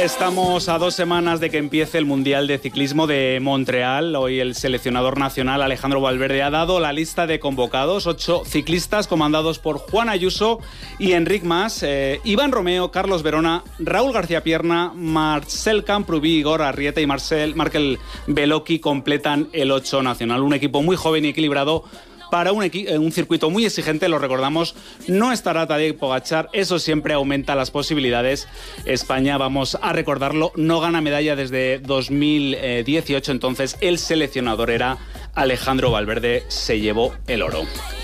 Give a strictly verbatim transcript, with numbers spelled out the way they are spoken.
Estamos a dos semanas de que empiece el Mundial de Ciclismo de Montreal. Hoy el seleccionador nacional Alejandro Valverde ha dado la lista de convocados. Ocho ciclistas comandados por Juan Ayuso y Enric Mas, eh, Iván Romeo, Carlos Verona, Raúl García Pierna, Marcel Camprubí, Igor Arrieta y Marcel Markel Bellocchi completan el ocho nacional. Un equipo muy joven y equilibrado. Para un, equi- un circuito muy exigente, lo recordamos, no estará Tadej Pogačar, eso siempre aumenta las posibilidades. España, vamos a recordarlo, no gana medalla desde dos mil dieciocho, entonces el seleccionador era Alejandro Valverde, se llevó el oro.